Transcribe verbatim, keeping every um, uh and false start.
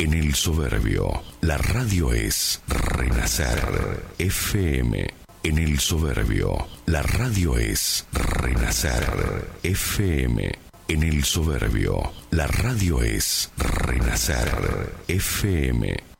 En el Soberbio, la radio es Renacer F M. En el Soberbio, la radio es Renacer F M. En el Soberbio, la radio es Renacer F M.